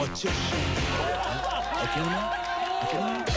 我就是你，OK 了吗？OK 了吗？